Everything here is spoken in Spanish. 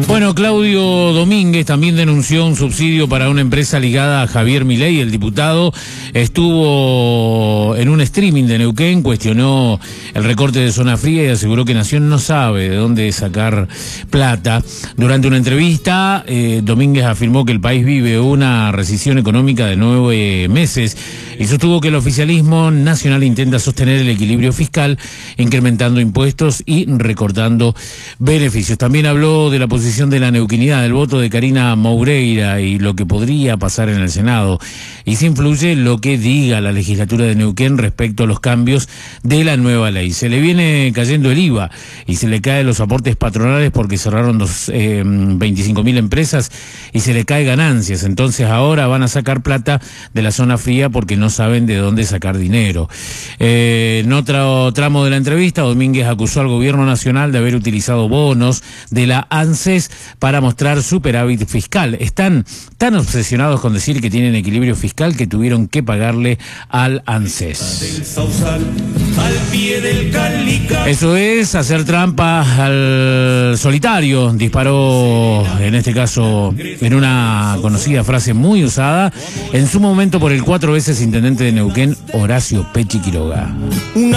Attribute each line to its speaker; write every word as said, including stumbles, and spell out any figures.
Speaker 1: Bueno, Claudio Domínguez también denunció un subsidio para una empresa ligada a Javier Milei. El diputado estuvo en un streaming de Neuquén, cuestionó el recorte de zona fría y aseguró que Nación no sabe de dónde sacar plata. Durante una entrevista, eh, Domínguez afirmó que el país vive una recesión económica de nueve meses y sostuvo que el oficialismo nacional intenta sostener el equilibrio fiscal, incrementando impuestos y recortando beneficios. También habló de la posición de la neuquinidad, del voto de Karina Moureira y lo que podría pasar en el Senado. Y si influye lo que diga la legislatura de Neuquén respecto a los cambios de la nueva ley. Se le viene cayendo el I V A y se le caen los aportes patronales porque cerraron dos, eh, veinticinco mil empresas y se le cae ganancias. Entonces ahora van a sacar plata de la zona fría porque no saben de dónde sacar dinero. Eh, en otro tramo de la entrevista, Domínguez acusó al gobierno nacional de haber utilizado bonos de la ANSES para mostrar superávit fiscal. Están tan obsesionados con decir que tienen equilibrio fiscal que tuvieron que pagarle al ANSES. Eso es hacer trampa al solitario. Disparó, en este caso, en una conocida frase muy usada, en su momento por el cuatro veces intendente de Neuquén, Horacio Pechi Quiroga.